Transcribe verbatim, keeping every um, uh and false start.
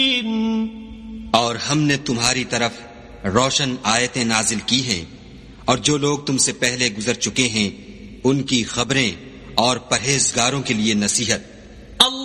और हमने तुम्हारी तरफ रोशन आयतें नाजिल की हैं और जो लोग तुमसे पहले गुजर चुके हैं उनकी खबरें और परहेजगारों के लिए नसीहत।